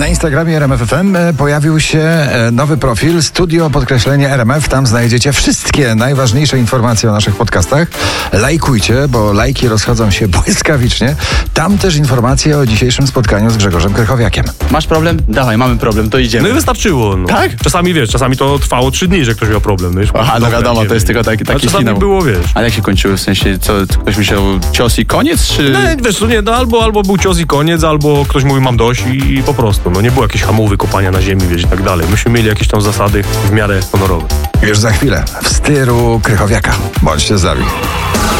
Na Instagramie RMF FM pojawił się nowy profil Studio podkreślenie RMF. Tam znajdziecie wszystkie najważniejsze informacje o naszych podcastach. Lajkujcie, bo lajki rozchodzą się błyskawicznie. Tam też informacje o dzisiejszym spotkaniu z Grzegorzem Krychowiakiem. Masz problem? Dawaj, mamy problem, to idziemy. No i wystarczyło. No. Tak? Czasami to trwało 3 dni, że ktoś miał problem. No już Aha, no dobra, wiadomo, nie to jest wiem. tylko taki A czasami finał. było, wiesz. Ale jak się kończyły? W sensie, co, ktoś myślał cios i koniec, czy... No, wiesz, to nie, no, albo był cios i koniec, albo ktoś mówił mam dość i po prostu. No nie było jakiejś hamowy, kopania na ziemi, wiesz, i tak dalej. Myśmy mieli jakieś tam zasady w miarę honorowe. Już za chwilę w stylu Krychowiaka. Bądźcie zdrowi.